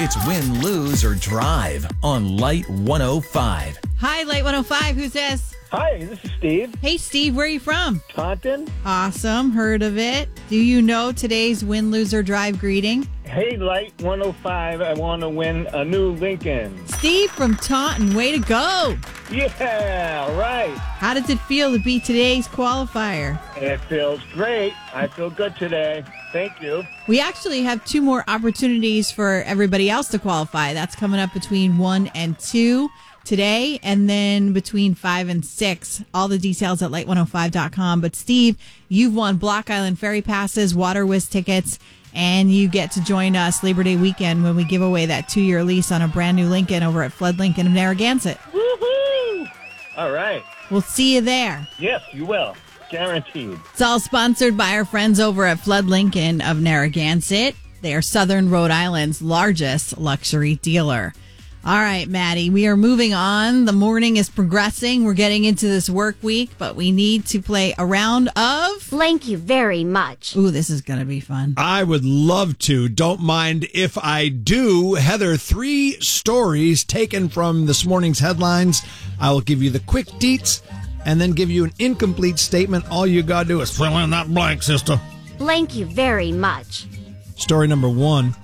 It's Win, Lose, or Drive on Light 105. Hi, Light 105. Who's this? Hi, this is Steve. Hey, Steve. Where are you from? Taunton. Awesome. Heard of it. Do you know today's Win, Lose, or Drive greeting? Hey, Light 105. I want to win a new Lincoln. Steve from Taunton. Way to go. Yeah, right. How does it feel to be today's qualifier? It feels great. I feel good today. Thank you. We actually have 2 more opportunities for everybody else to qualify. That's coming up between 1 and 2 today, and then between 5 and 6. All the details at light105.com. But Steve, you've won Block Island Ferry Passes, Water Whiz tickets, and you get to join us Labor Day weekend when we give away that 2-year lease on a brand new Lincoln over at Flood Lincoln of Narragansett. Woohoo! All right. We'll see you there. Yes, you will. Guaranteed. It's all sponsored by our friends over at Flood Lincoln of Narragansett. They are Southern Rhode Island's largest luxury dealer. All right, Maddie, we are moving on. The morning is progressing. We're getting into this work week, but we need to play a round of... Thank you very much. Ooh, this is going to be fun. I would love to. Don't mind if I do. Heather, 3 stories taken from this morning's headlines. I will give you the quick deets and then give you an incomplete statement. All you got to do is fill in that blank, sister. Thank you very much. Story number 1.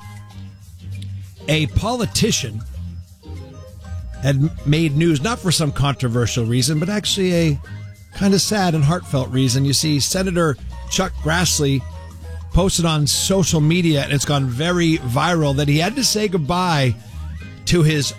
A politician had made news, not for some controversial reason, but actually a kind of sad and heartfelt reason. You see, Senator Chuck Grassley posted on social media, and it's gone very viral, that he had to say goodbye to his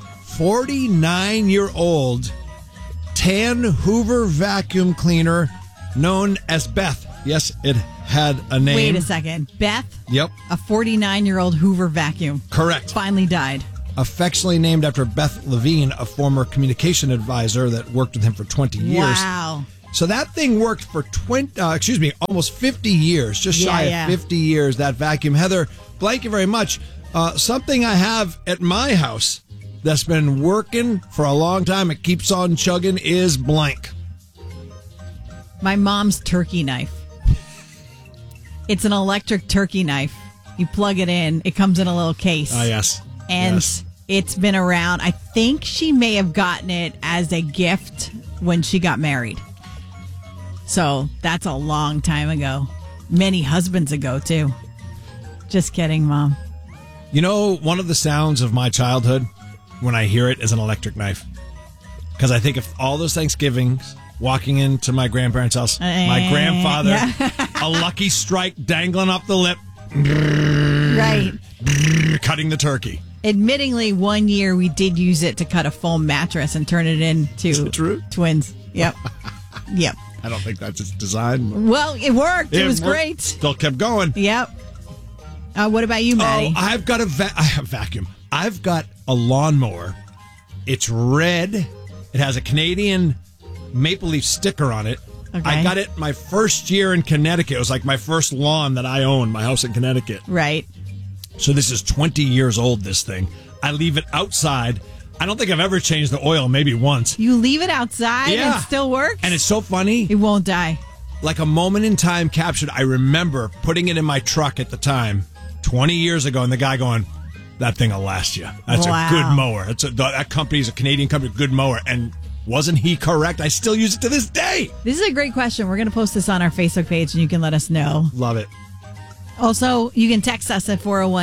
49-year-old tan Hoover vacuum cleaner known as Beth. Yes, it had a name. Wait a second. Beth? Yep. A 49-year-old Hoover vacuum. Correct. Finally died. Affectionately named after Beth Levine, a former communication advisor that worked with him for 20 years. Wow. So that thing worked for almost 50 years, just shy of 50 years, that vacuum. Heather, thank you very much. Something I have at my house that's been working for a long time, it keeps on chugging, is blank. My mom's turkey knife. It's an electric turkey knife. You plug it in. It comes in a little case. Oh, yes. And It's been around. I think she may have gotten it as a gift when she got married. So that's a long time ago. Many husbands ago, too. Just kidding, Mom. You know, one of the sounds of my childhood when I hear it is an electric knife. Because I think of all those Thanksgivings, walking into my grandparents' house, my grandfather, a Lucky Strike dangling off the lip. Right. Cutting the turkey. Admittingly, one year we did use it to cut a foam mattress and turn it into twins. Yep. Yep. I don't think that's its design. Well, it worked. It was great. Still kept going. Yep. What about you, Maddie? Oh, I've got a vacuum. I've got a lawnmower. It's red. It has a Canadian maple leaf sticker on it. Okay. I got it my first year in Connecticut. It was like my first lawn that I owned, my house in Connecticut. Right. So this is 20 years old, this thing. I leave it outside. I don't think I've ever changed the oil, maybe once. You leave it outside and it still works? And it's so funny. It won't die. Like a moment in time captured. I remember putting it in my truck at the time, 20 years ago, and the guy going, that thing will last you. That's a good mower. That company's a Canadian company, good mower. And wasn't he correct? I still use it to this day. This is a great question. We're going to post this on our Facebook page, and you can let us know. Love it. Also, you can text us at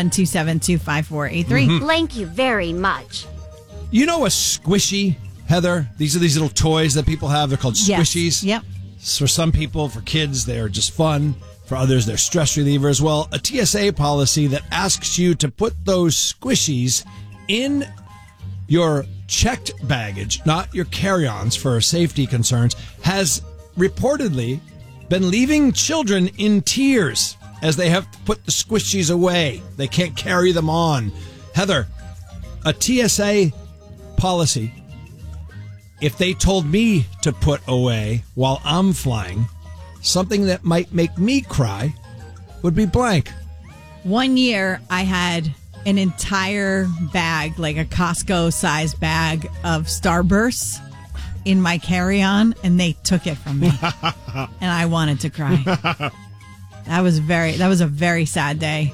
401-272-5483. Thank you very much. You know a squishy, Heather? These are these little toys that people have. They're called squishies. Yes. Yep. For some people, for kids, they're just fun. For others, they're stress relievers. Well, a TSA policy that asks you to put those squishies in your checked baggage, not your carry-ons for safety concerns, has reportedly been leaving children in tears as they have to put the squishies away. They can't carry them on. Heather, a TSA policy, if they told me to put away while I'm flying, something that might make me cry would be blank. One year, I had an entire bag, like a Costco-sized bag of Starbursts in my carry-on, and they took it from me. And I wanted to cry. That was a very sad day.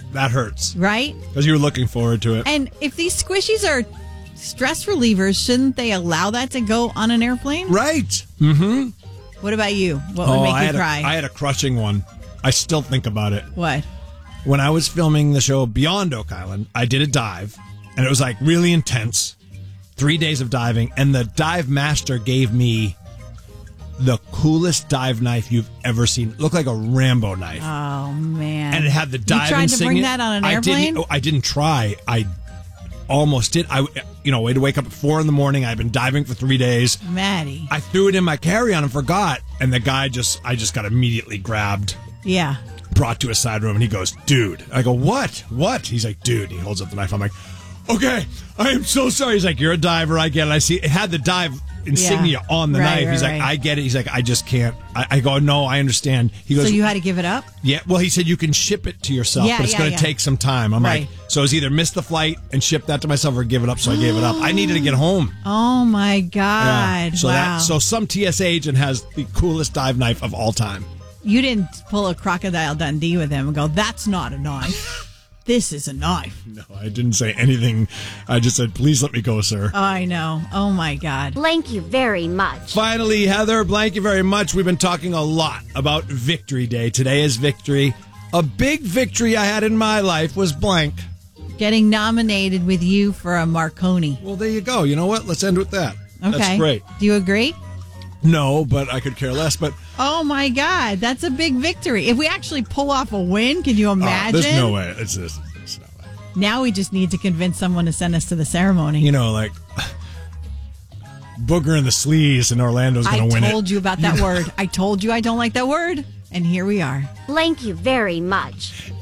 that hurts. Right? Because you were looking forward to it. And if these squishies are stress relievers, shouldn't they allow that to go on an airplane? Right. What about you? What would make you cry? I had a crushing one. I still think about it. What? When I was filming the show Beyond Oak Island, I did a dive, and it was like really intense. 3 days of diving, and the dive master gave me the coolest dive knife you've ever seen. It looked like a Rambo knife. Oh, man. And it had the dive. You tried to bring that on an airplane? I didn't try. I almost did. I had to wake up at 4 a.m. I've been diving for 3 days. Maddie. I threw it in my carry-on and forgot. And the guy I just got immediately grabbed. Yeah. Brought to a side room, and he goes, dude. I go, what? What? He's like, dude. He holds up the knife. I'm like, okay, I am so sorry. He's like, you're a diver. I get it. I see it had the dive insignia on the knife. He's like, I get it. He's like, I just can't. I go, no, I understand. He goes, so you had to give it up? Yeah. Well, he said you can ship it to yourself, but it's going to take some time. I'm like, so it's either miss the flight and ship that to myself or give it up. So I gave it up. I needed to get home. Oh my God. Yeah. So wow. some TSA agent has the coolest dive knife of all time. You didn't pull a Crocodile Dundee with him and go, that's not a knife. This is a knife. No, I didn't say anything. I just said, please let me go, sir. Oh, I know. Oh, my God. Thank you very much. Finally, Heather, thank you very much. We've been talking a lot about Victory Day. Today is Victory. A big victory I had in my life was blank. Getting nominated with you for a Marconi. Well, there you go. You know what? Let's end with that. Okay. That's great. Do you agree? No, but I could care less. But oh, my God. That's a big victory. If we actually pull off a win, can you imagine? There's no way. It's no way. Now we just need to convince someone to send us to the ceremony. You know, like Booger and the Sleaze in Orlando's going to win it. I told you about that word. I told you I don't like that word. And here we are. Thank you very much.